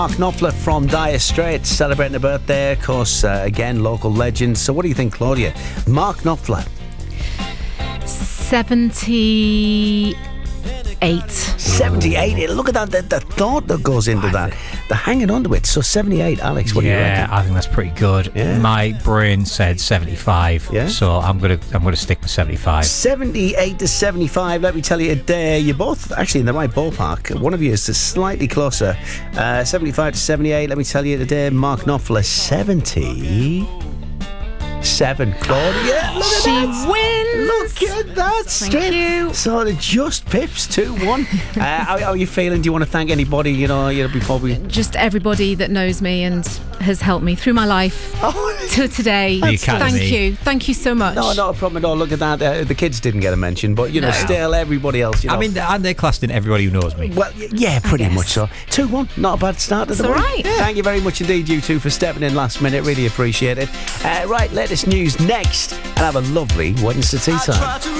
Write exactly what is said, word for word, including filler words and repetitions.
Mark Knopfler from Dire Straits celebrating a birthday, of course, uh, again, local legend. So what do you think, Claudia? Mark Knopfler. seventy-eight. seventy-eight. Look at that, the, the thought that goes into that. The hanging on to it. So seventy-eight, Alex, what yeah, do you reckon? I think that's pretty good. Yeah. My brain said seventy-five, Yeah. so I'm gonna I'm gonna stick with seventy-five. seventy-eight to seventy-five. Let me tell you today, you're both actually in the right ballpark. One of you is just slightly closer. Uh, seventy-five to seventy-eight. Let me tell you today, Mark Knopfler, seventy-seven. Claudia, look at She that. wins. Look at that. Thank Straight. you. So it just pips two one. uh, how, how are you feeling? Do you want to thank anybody? You know, you know, before we. Just everybody that knows me and has helped me through my life Oh. to today. The Academy. Thank you. Thank you so much. No, not a problem at all. Look at that. Uh, the kids didn't get a mention, but you know, No. still everybody else. You know. I mean, and they're classed in everybody who knows me. Well, y- yeah, pretty guess. much so. two one, not a bad start to the It's all week. right. Yeah. Thank you very much indeed, you two, for stepping in last minute. Really appreciate it. Uh, right, latest news next, and have a lovely Wednesday tea time.